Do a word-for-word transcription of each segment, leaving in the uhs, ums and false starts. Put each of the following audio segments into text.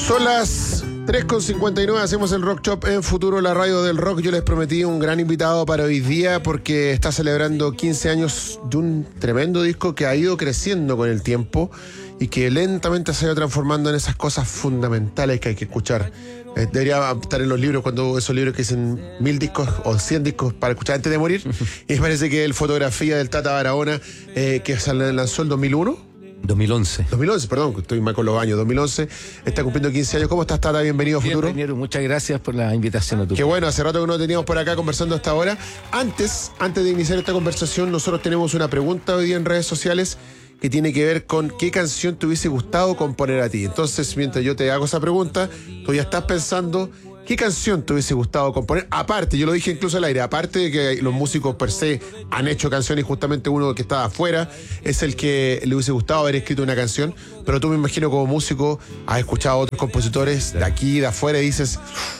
Son las tres con cincuenta y nueve, hacemos el Rock Shop en Futuro, la radio del rock. Yo les prometí un gran invitado para hoy día porque está celebrando quince años de un tremendo disco que ha ido creciendo con el tiempo y que lentamente se ha ido transformando en esas cosas fundamentales que hay que escuchar. Eh, debería estar en los libros, cuando esos libros que dicen mil discos o cien discos para escuchar antes de morir. Y me parece que el Fotografía del Tata Barahona, eh, que se lanzó en dos mil uno. dos mil once. dos mil once, perdón, estoy mal con los años. dos mil once, está cumpliendo quince años. ¿Cómo estás, Tata? Bienvenido a Bien, Futuro. Reñero, muchas gracias por la invitación a tu. Qué bueno, hace rato que no teníamos por acá conversando hasta ahora. Antes, antes de iniciar esta conversación, nosotros tenemos una pregunta hoy día en redes sociales que tiene que ver con qué canción te hubiese gustado componer a ti. Entonces, mientras yo te hago esa pregunta, tú ya estás pensando qué canción te hubiese gustado componer. Aparte, yo lo dije incluso al aire, aparte de que los músicos per se han hecho canciones, justamente uno que estaba afuera es el que le hubiese gustado haber escrito una canción, pero tú, me imagino, como músico has escuchado a otros compositores de aquí, de afuera, y dices,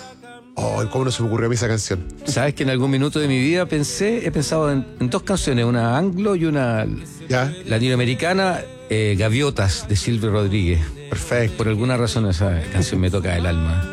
oh, ¿cómo no se me ocurrió a mí esa canción? Sabes que en algún minuto de mi vida pensé, he pensado en, en dos canciones, una anglo y una ¿Ya? latinoamericana, eh, Gaviotas, de Silvio Rodríguez. Perfecto. Por alguna razón esa canción me toca el alma.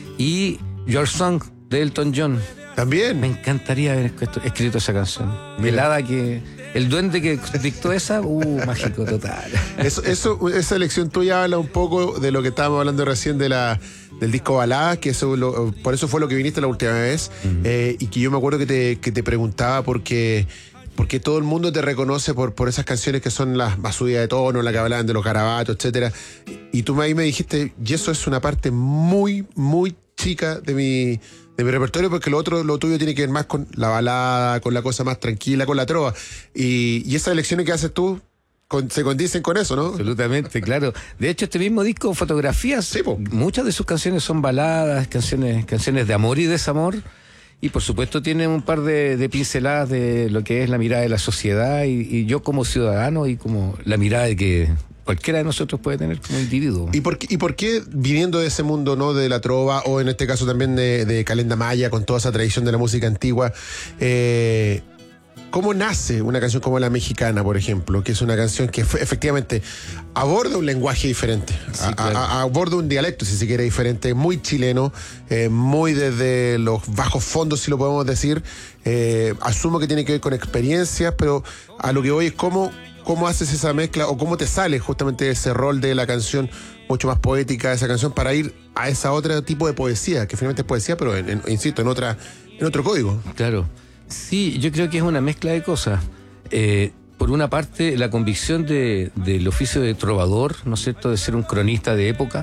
Y Your Song, de Elton John. También. Me encantaría haber escrito esa canción. Velada que... El duende que dictó esa, uh, mágico total. Eso, eso, esa elección tuya habla un poco de lo que estábamos hablando recién de la, del disco Balada, que eso lo, por eso fue lo que viniste la última vez. Uh-huh. eh, y que yo me acuerdo que te, que te preguntaba porque, porque todo el mundo te reconoce por, por esas canciones que son las más subidas de tono, la que hablaban de los garabatos, etcétera. Y tú ahí me dijiste, y eso es una parte muy, muy chica de mi... de mi repertorio, porque lo otro, lo tuyo tiene que ver más con la balada, con la cosa más tranquila, con la trova. Y, y esas elecciones que haces tú con, se condicen con eso, ¿no? Absolutamente, claro. De hecho, este mismo disco, Fotografías, sí, muchas de sus canciones son baladas, canciones, canciones de amor y desamor. Y por supuesto tiene un par de, de pinceladas de lo que es la mirada de la sociedad y, y yo como ciudadano y como la mirada de que cualquiera de nosotros puede tener como individuo. ¿Y por qué, y por qué viniendo de ese mundo, ¿no?, de la trova, o en este caso también de, de Calenda Maya, con toda esa tradición de la música antigua, eh, cómo nace una canción como La Mexicana, por ejemplo, que es una canción que fue, efectivamente aborda un lenguaje diferente, sí, a, claro. a, a, aborda un dialecto, si se quiere, diferente, muy chileno, eh, muy desde los bajos fondos, si lo podemos decir. Eh, asumo que tiene que ver con experiencias, pero a lo que voy es cómo ¿Cómo haces esa mezcla o cómo te sale justamente ese rol de la canción mucho más poética de esa canción para ir a esa otra tipo de poesía, que finalmente es poesía, pero en, en, insisto, en otra, en otro código? Claro. Sí, yo creo que es una mezcla de cosas. Eh, por una parte, la convicción de, del oficio de trovador, ¿no es cierto?, de ser un cronista de época.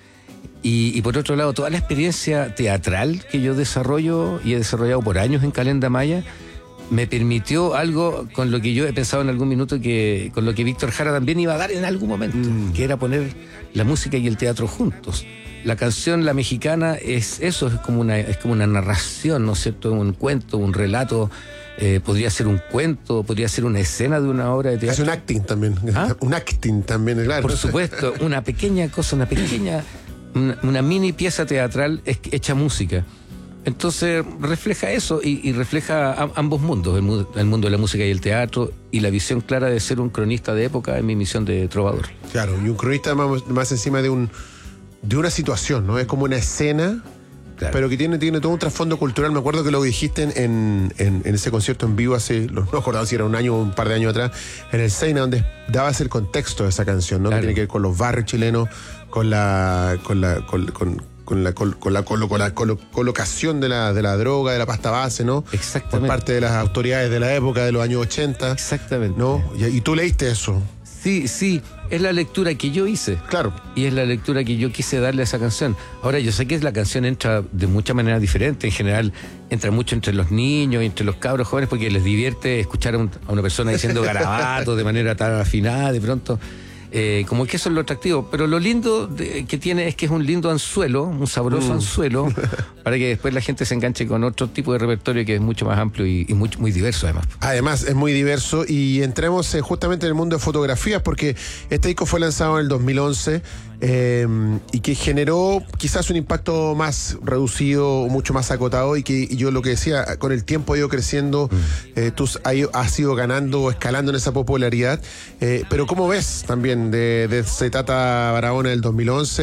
Y, y por otro lado, toda la experiencia teatral que yo desarrollo y he desarrollado por años en Calenda Maya, me permitió algo con lo que yo he pensado en algún minuto, que con lo que Víctor Jara también iba a dar en algún momento, mm. que era poner la música y el teatro juntos. La canción La Mexicana es eso, es como una, es como una narración, ¿no es cierto?, un cuento, un relato, eh, podría ser un cuento, podría ser una escena de una obra de teatro. Es un acting también, ¿ah? Un acting también, claro. Por supuesto, una pequeña cosa, una pequeña, una, una mini pieza teatral hecha música. Entonces refleja eso y, y refleja a, ambos mundos, el, mu- el mundo de la música y el teatro, y la visión clara de ser un cronista de época en mi misión de trovador. Claro, y un cronista más, más encima de un de una situación, ¿no? Es como una escena, claro, pero que tiene, tiene todo un trasfondo cultural. Me acuerdo que lo dijiste en, en, en ese concierto en vivo hace, no me acuerdo si era un año o un par de años atrás, en el Seina, donde dabas el contexto de esa canción, ¿no? Claro. Que tiene que ver con los barrios chilenos, con la... con la con, con, Con la, con, la, con, la, con la colo, colocación de la, de la droga, de la pasta base, ¿no? Exactamente. Por parte de las autoridades de la época, de los años ochenta. Exactamente. ¿No? Y, y tú leíste eso. Sí, sí, es la lectura que yo hice. Claro. Y es la lectura que yo quise darle a esa canción. Ahora, yo sé que la canción entra de muchas maneras diferentes. En general, entra mucho entre los niños y entre los cabros jóvenes, porque les divierte escuchar a, un, a una persona diciendo garabatos de manera tan afinada, de pronto. Eh, como que eso es lo atractivo, pero lo lindo de, que tiene es que es un lindo anzuelo, un sabroso mm. anzuelo, para que después la gente se enganche con otro tipo de repertorio que es mucho más amplio y, y muy, muy diverso además. Además es muy diverso, y entremos eh, justamente en el mundo de fotografías, porque este disco fue lanzado en el dos mil once eh, y que generó quizás un impacto más reducido, mucho más acotado, y que y yo lo que decía, con el tiempo ha ido creciendo, mm. eh, tú has ido ganando o escalando en esa popularidad, eh, pero ¿cómo ves también de, de ese Tata Barahona del dos mil once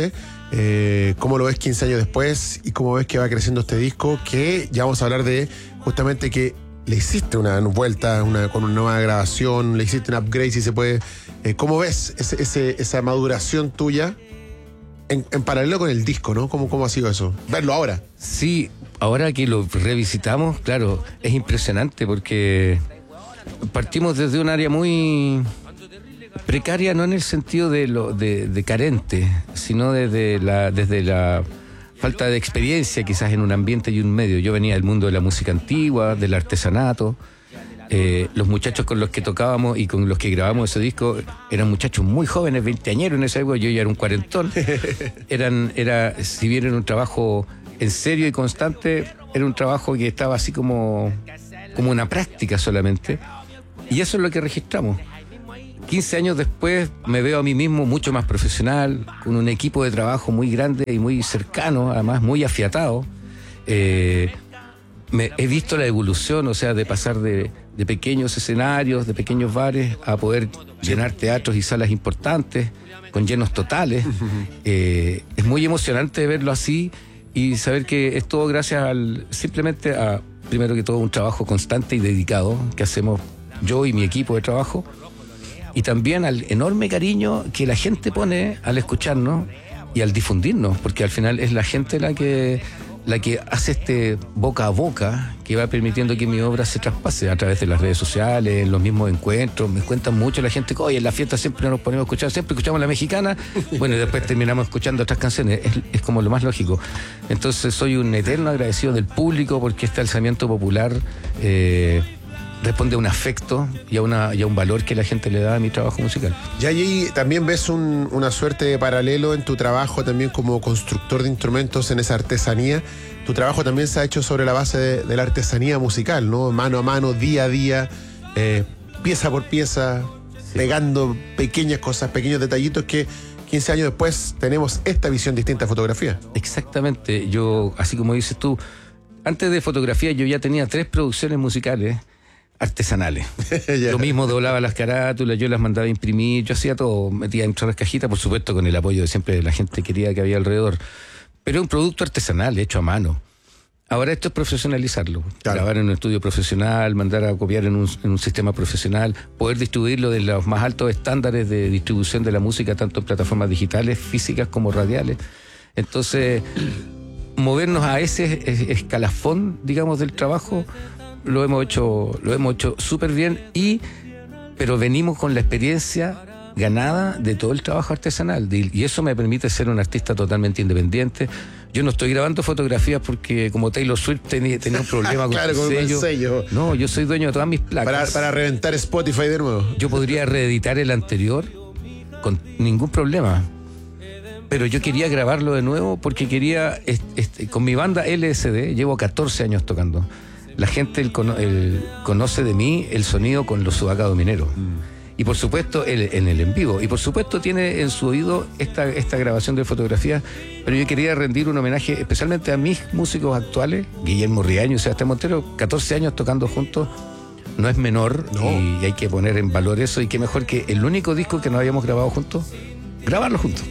Eh, ¿Cómo lo ves quince años después y cómo ves que va creciendo este disco? Que ya vamos a hablar de justamente que le hiciste una vuelta una, con una nueva grabación, le hiciste un upgrade, si se puede. Eh, ¿Cómo ves ese, ese, esa maduración tuya en, en paralelo con el disco, ¿no? ¿Cómo, ¿Cómo ha sido eso? Verlo ahora. Sí, ahora que lo revisitamos, claro, es impresionante porque partimos desde un área muy precaria, no en el sentido de, lo, de, de carente, sino desde la, desde la falta de experiencia quizás en un ambiente y un medio. Yo venía del mundo de la música antigua, del artesanato. Eh, los muchachos con los que tocábamos y con los que grabamos ese disco eran muchachos muy jóvenes, veinteañeros en esa época, yo ya era un cuarentón. Eran, era, si bien era un trabajo en serio y constante, era un trabajo que estaba así como, como una práctica solamente. Y eso es lo que registramos. quince años después me veo a mí mismo mucho más profesional, con un equipo de trabajo muy grande y muy cercano, además muy afiatado. Eh, me, he visto la evolución, o sea, de pasar de, de pequeños escenarios, de pequeños bares, a poder llenar teatros y salas importantes, con llenos totales. Eh, es muy emocionante verlo así y saber que es todo gracias al, simplemente a, primero que todo, un trabajo constante y dedicado que hacemos yo y mi equipo de trabajo. Y también al enorme cariño que la gente pone al escucharnos y al difundirnos, porque al final es la gente la que, la que hace este boca a boca que va permitiendo que mi obra se traspase a través de las redes sociales, en los mismos encuentros. Me cuentan mucho la gente que, oye, en la fiesta siempre nos ponemos a escuchar, siempre escuchamos la mexicana, bueno, y después terminamos escuchando otras canciones. Es, es como lo más lógico. Entonces soy un eterno agradecido del público porque este alzamiento popular eh, responde a un afecto y a, una, y a un valor que la gente le da a mi trabajo musical. Y allí también ves un, una suerte de paralelo en tu trabajo también como constructor de instrumentos en esa artesanía. Tu trabajo también se ha hecho sobre la base de, de la artesanía musical, ¿no? Mano a mano, día a día, eh, pieza por pieza, sí, pegando pequeñas cosas, pequeños detallitos que quince años después tenemos esta visión distinta de fotografía. Exactamente. Yo, así como dices tú, antes de fotografía yo ya tenía tres producciones musicales artesanales. Yeah. Lo mismo, doblaba las carátulas, yo las mandaba a imprimir, yo hacía todo, metía dentro de las cajitas, por supuesto con el apoyo de siempre de la gente querida que había alrededor. Pero es un producto artesanal, hecho a mano. Ahora esto es profesionalizarlo, claro. Grabar en un estudio profesional, mandar a copiar en un, en un sistema profesional, poder distribuirlo de los más altos estándares de distribución de la música, tanto en plataformas digitales, físicas como radiales. Entonces, movernos a ese escalafón, digamos, del trabajo, lo hemos hecho lo hemos hecho súper bien, y pero venimos con la experiencia ganada de todo el trabajo artesanal, y eso me permite ser un artista totalmente independiente. Yo no estoy grabando fotografías porque como Taylor Swift tenía, tenía un problema con, claro, el, con sello. el sello. No, yo soy dueño de todas mis placas. Para, para reventar Spotify de nuevo. Yo podría reeditar el anterior con ningún problema, pero yo quería grabarlo de nuevo porque quería, este, con mi banda L S D, llevo catorce años tocando. La gente el, el, conoce de mí el sonido con los Sudaca Domineros. Mm. Y por supuesto el, en el en vivo. Y por supuesto tiene en su oído esta, esta grabación de fotografía. Pero yo quería rendir un homenaje especialmente a mis músicos actuales, Guillermo Riaño y Sebastián Montero, catorce años tocando juntos. No es menor, no. Y hay que poner en valor eso. Y qué mejor que el único disco que no habíamos grabado juntos, grabarlo juntos.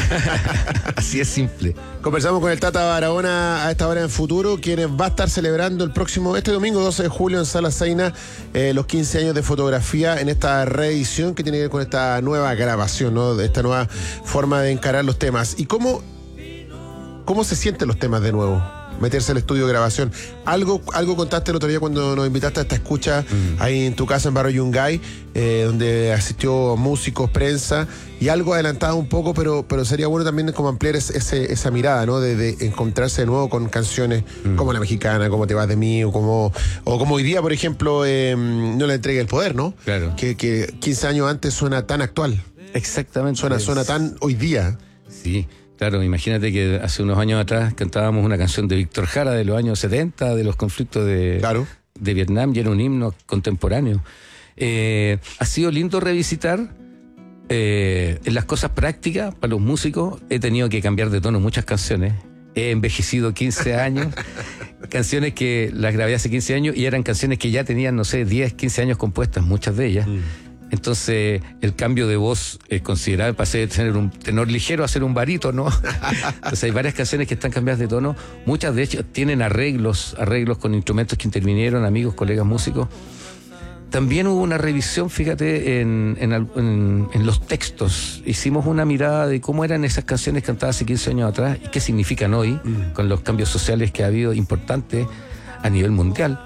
Así es simple. Conversamos con el Tata Barahona a esta hora en Futuro, quien va a estar celebrando el próximo, este domingo doce de julio en Sala Zaina, eh, los quince años de fotografía en esta reedición que tiene que ver con esta nueva grabación, ¿no? De esta nueva forma de encarar los temas. ¿Y cómo, cómo se sienten los temas de nuevo? Meterse al estudio de grabación. Algo, algo contaste el otro día cuando nos invitaste a esta escucha mm. ahí en tu casa en Barrio Yungay, eh, donde asistió músicos, prensa, y algo adelantado un poco, pero, pero sería bueno también como ampliar ese, ese, esa mirada, ¿no? De, de encontrarse de nuevo con canciones mm. como La Mexicana, como Te vas de mí, o como, o como hoy día, por ejemplo, eh, No le entregue el poder, ¿no? Claro. Que, que quince años antes suena tan actual. Exactamente. Suena, suena tan hoy día. Sí. Claro, imagínate que hace unos años atrás cantábamos una canción de Víctor Jara de los años setenta, de los conflictos de, claro. de Vietnam, y era un himno contemporáneo. Eh, ha sido lindo revisitar eh, en las cosas prácticas para los músicos. He tenido que cambiar de tono muchas canciones. He envejecido quince años, canciones que las grabé hace quince años y eran canciones que ya tenían, no sé, diez, quince años compuestas, muchas de ellas. Mm. Entonces, el cambio de voz es considerable, pasé de tener un tenor ligero a ser un barítono. Entonces, hay varias canciones que están cambiadas de tono. Muchas, de hecho, tienen arreglos, arreglos con instrumentos que intervinieron, amigos, colegas músicos. También hubo una revisión, fíjate, en, en, en, en los textos. Hicimos una mirada de cómo eran esas canciones cantadas hace quince años atrás y qué significan hoy, mm. con los cambios sociales que ha habido importantes a nivel mundial.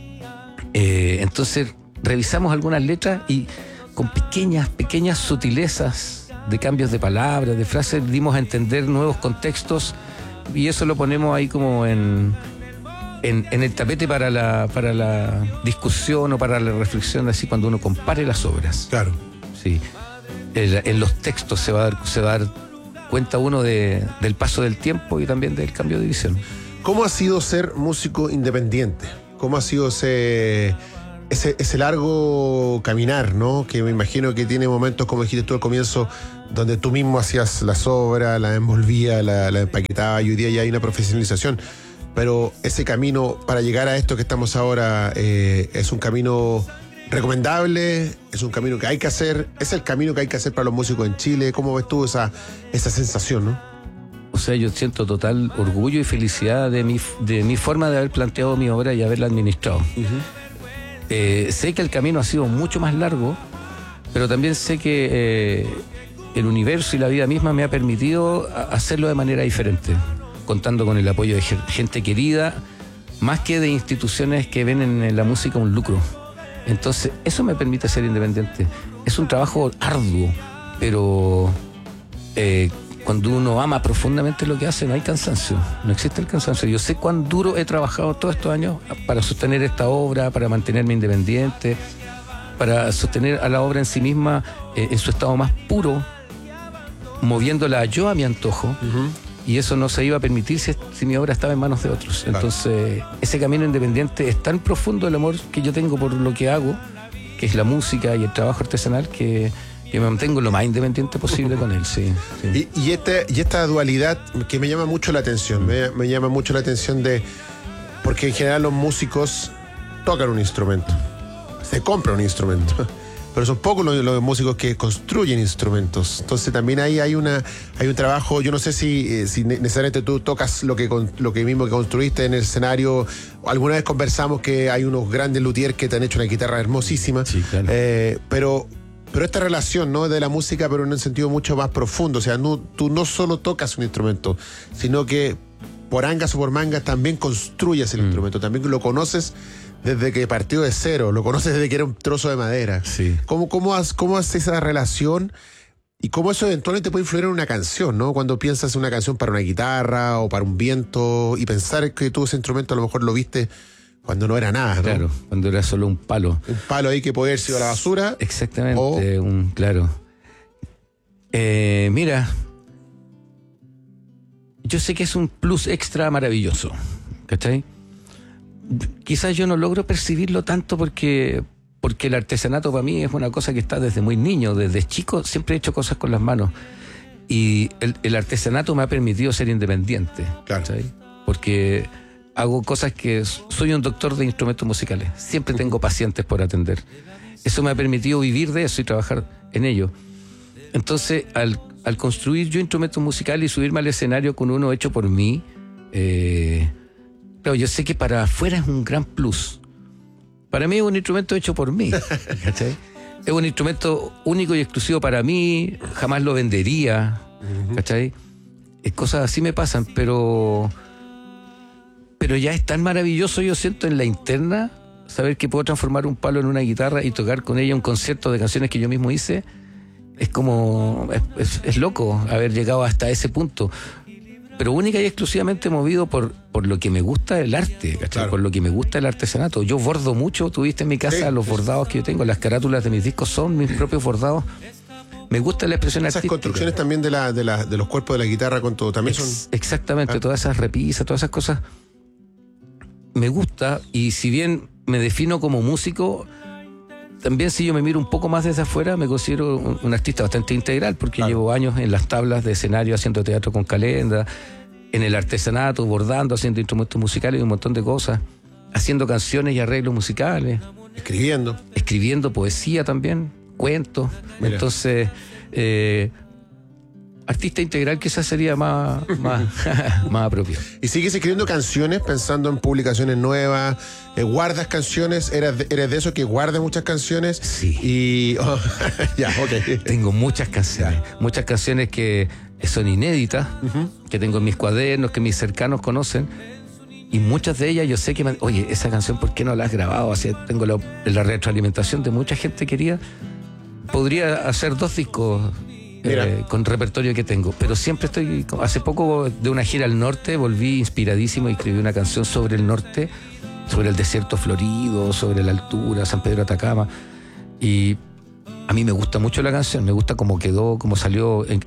Eh, entonces, revisamos algunas letras y con pequeñas, pequeñas sutilezas de cambios de palabras, de frases, dimos a entender nuevos contextos y eso lo ponemos ahí como en, en, en el tapete para la, para la discusión o para la reflexión, así cuando uno compare las obras. Claro. Sí. El, en los textos se va a dar, se va a dar cuenta uno de, del paso del tiempo y también del cambio de visión. ¿Cómo ha sido ser músico independiente? ¿Cómo ha sido ese... Ese, ese largo caminar, ¿no? Que me imagino que tiene momentos, como dijiste tú al comienzo, donde tú mismo hacías las obras, las envolvías, la, la empaquetabas, y hoy día ya hay una profesionalización. Pero ese camino para llegar a esto que estamos ahora, eh, ¿es un camino recomendable? ¿Es un camino que hay que hacer? ¿Es el camino que hay que hacer para los músicos en Chile? ¿Cómo ves tú esa, esa sensación, no? O sea, yo siento total orgullo y felicidad de mi, de mi forma de haber planteado mi obra y haberla administrado. Uh-huh. Eh, sé que el camino ha sido mucho más largo, pero también sé que eh, el universo y la vida misma me ha permitido hacerlo de manera diferente, contando con el apoyo de gente querida, más que de instituciones que ven en la música un lucro. Entonces, eso me permite ser independiente. Es un trabajo arduo, pero eh, cuando uno ama profundamente lo que hace, no hay cansancio, no existe el cansancio. Yo sé cuán duro he trabajado todos estos años para sostener esta obra, para mantenerme independiente, para sostener a la obra en sí misma eh, en su estado más puro, moviéndola yo a mi antojo, uh-huh. y eso no se iba a permitir si, si mi obra estaba en manos de otros. Claro. Entonces, ese camino independiente es tan profundo el amor que yo tengo por lo que hago, que es la música y el trabajo artesanal, que que me mantengo lo más independiente posible con él, sí. sí. Y, y, este, y esta dualidad que me llama mucho la atención, me, me llama mucho la atención de... Porque en general los músicos tocan un instrumento, se compra un instrumento, pero son pocos los, los músicos que construyen instrumentos. Entonces también ahí hay una hay un trabajo, yo no sé si, si necesariamente tú tocas lo que, lo que mismo que construiste en el escenario. Alguna vez conversamos que hay unos grandes luthiers que te han hecho una guitarra hermosísima, sí, claro. eh, pero... Pero esta relación, ¿no?, de la música, pero en un sentido mucho más profundo. O sea, no, tú no solo tocas un instrumento, sino que por angas o por mangas también construyes el mm. instrumento. También lo conoces desde que partió de cero, lo conoces desde que era un trozo de madera. Sí. ¿Cómo, cómo, has, cómo haces esa relación y cómo eso eventualmente puede influir en una canción, ¿no? Cuando piensas en una canción para una guitarra o para un viento y pensar que tú ese instrumento a lo mejor lo viste cuando no era nada, ¿no? Claro, cuando era solo un palo. Un palo ahí que podía haber sido a la basura. Exactamente, o... un, claro. Eh, mira, yo sé que es un plus extra maravilloso, ¿cachai? Quizás yo no logro percibirlo tanto porque, porque el artesanato para mí es una cosa que está desde muy niño, desde chico siempre he hecho cosas con las manos. Y el, el artesanato me ha permitido ser independiente, claro. ¿cachai? Porque... hago cosas que... Soy un doctor de instrumentos musicales. Siempre tengo pacientes por atender. Eso me ha permitido vivir de eso y trabajar en ello. Entonces, al, al construir yo instrumentos musicales y subirme al escenario con uno hecho por mí, eh, claro, yo sé que para afuera es un gran plus. Para mí es un instrumento hecho por mí, ¿cachai? Es un instrumento único y exclusivo para mí. Jamás lo vendería, ¿cachai? Cosas así me pasan, pero... Pero ya es tan maravilloso, yo siento, en la interna, saber que puedo transformar un palo en una guitarra y tocar con ella un concierto de canciones que yo mismo hice. Es como... Es, es, es loco haber llegado hasta ese punto. Pero única y exclusivamente movido por, por lo que me gusta el arte, ¿cachai? Claro. Por lo que me gusta el artesanato. Yo bordo mucho, tuviste en mi casa sí, los bordados que yo tengo, las carátulas de mis discos son mis propios bordados. Me gusta la expresión esas artística. Esas construcciones también de, la, de, la, de los cuerpos de la guitarra con todo, también son... Ex- exactamente, ah. todas esas repisas, todas esas cosas... Me gusta, y si bien me defino como músico, también si yo me miro un poco más desde afuera, me considero un, un artista bastante integral, porque claro. llevo años en las tablas de escenario haciendo teatro con calenda, en el artesanato, bordando, haciendo instrumentos musicales y un montón de cosas, haciendo canciones y arreglos musicales. Escribiendo. Escribiendo poesía también. cuentos. Mira. Entonces, eh, artista integral quizás sería más, más, más apropiado. ¿Y sigues escribiendo canciones pensando en publicaciones nuevas? Eh, ¿Guardas canciones? ¿Eres de, ¿Eres de esos que guarda muchas canciones? Sí. Y... oh, ya, ok. Tengo muchas canciones, muchas canciones que son inéditas, uh-huh. que tengo en mis cuadernos, que mis cercanos conocen. Y muchas de ellas yo sé que, me, oye, esa canción, ¿por qué no la has grabado? Así tengo la, la retroalimentación de mucha gente querida. Podría hacer dos discos eh, con repertorio que tengo, pero siempre estoy... Hace poco, de una gira al norte, volví inspiradísimo y escribí una canción sobre el norte, sobre el desierto florido, sobre la altura, San Pedro de Atacama. Y a mí me gusta mucho la canción, me gusta cómo quedó, cómo salió... En,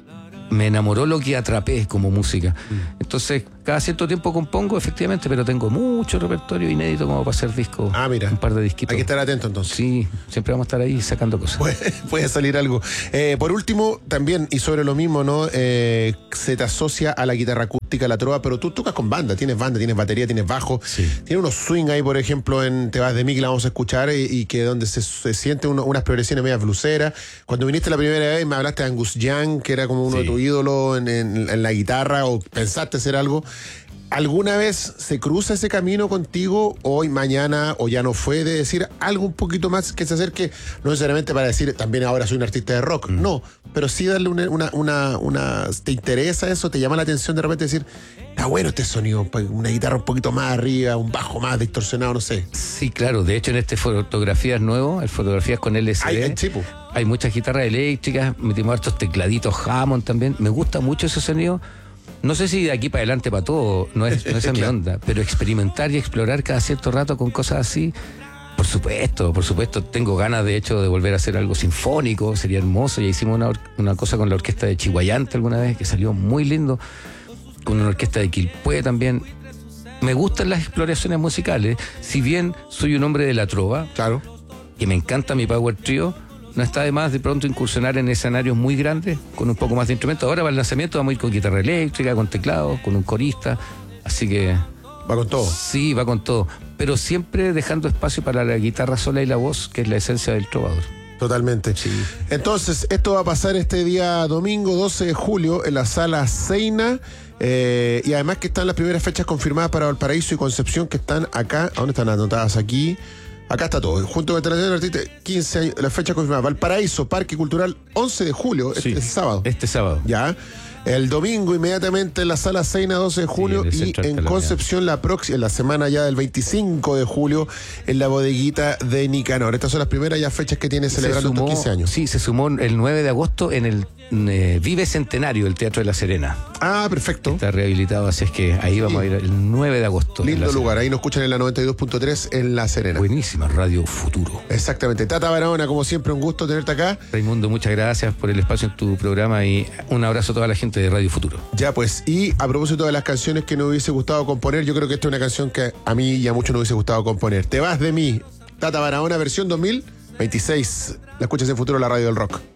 me enamoró lo que atrapé como música. Mm. Entonces, cada cierto tiempo compongo, efectivamente, pero tengo mucho repertorio inédito como para hacer discos. Ah, mira. Un par de disquitos. Hay que estar atento entonces. Sí, siempre vamos a estar ahí sacando cosas. Puede, puede salir algo. Eh, por último, también, y sobre lo mismo, ¿no? Eh, se te asocia a la guitarra acústica, la trova, pero tú tocas con banda, tienes banda, tienes batería, tienes bajo. Sí. Tienes unos swing ahí, por ejemplo, en Te vas de mí, que la vamos a escuchar, y, y que donde se, se sienten uno, unas progresiones medias bluseras. Cuando viniste la primera vez me hablaste de Angus Young, que era como uno sí. de tus ídolos en, en, en la guitarra, o pensaste hacer algo. ¿Alguna vez se cruza ese camino contigo, hoy, mañana, o ya no fue, de decir algo un poquito más que se acerque, no necesariamente para decir también ahora soy un artista de rock, mm. no, pero sí darle una, una, una, una... ¿Te interesa eso? ¿Te llama la atención de repente decir, está bueno este sonido, una guitarra un poquito más arriba, un bajo más distorsionado, no sé? Sí, claro, de hecho en este Fotografías nuevo, el Fotografías con L S D, hay, hay, chipo. Hay muchas guitarras eléctricas, metimos hartos tecladitos Hammond también, me gusta mucho ese sonido. No sé si de aquí para adelante para todo, no es, no es a mi onda, pero experimentar y explorar cada cierto rato con cosas así, por supuesto, por supuesto, tengo ganas de hecho de volver a hacer algo sinfónico, sería hermoso. Ya hicimos una, una cosa con la orquesta de Chihuayante alguna vez, que salió muy lindo, con una orquesta de Quilpué también. Me gustan las exploraciones musicales, si bien soy un hombre de la trova, claro, y me encanta mi power trio, no está de más de pronto incursionar en escenarios muy grandes con un poco más de instrumentos. Ahora para el lanzamiento vamos a ir con guitarra eléctrica, con teclados, con un corista, así que... ¿Va con todo? Sí, va con todo, pero siempre dejando espacio para la guitarra sola y la voz, que es la esencia del trovador. Totalmente. Sí. Entonces, esto va a pasar este día domingo doce de julio en la Sala Seina. Eh, y además que están las primeras fechas confirmadas para Valparaíso y Concepción, que están acá. ¿A dónde están anotadas? Aquí. Acá está todo. Junto con Internacional Artista, quince años, la fecha confirmada. Valparaíso, Parque Cultural, once de julio, sí, este, este sábado. Este sábado. Ya. El domingo inmediatamente en la Sala Seina, doce de julio, sí, y en Concepción la próxima, la semana ya del veinticinco de julio, en la bodeguita de Nicanor. Estas son las primeras ya fechas que tiene celebrando sumó, estos quince años. Sí, se sumó el nueve de agosto en el eh, Vive Centenario, el Teatro de La Serena. Ah, perfecto. Está rehabilitado, así es que ahí vamos sí. a ir el nueve de agosto. Lindo lugar, ahí nos escuchan en la noventa y dos punto tres en La Serena. Buenísima, Radio Futuro. Exactamente. Tata Barahona, como siempre, un gusto tenerte acá. Raimundo, muchas gracias por el espacio en tu programa y un abrazo a toda la gente de Radio Futuro. Ya pues, y a propósito de las canciones que nos hubiese gustado componer, yo creo que esta es una canción que a mí y a muchos nos hubiese gustado componer. Te vas de mí, Tata Barahona, versión dos mil veintiséis. La escuchas en Futuro, la radio del rock.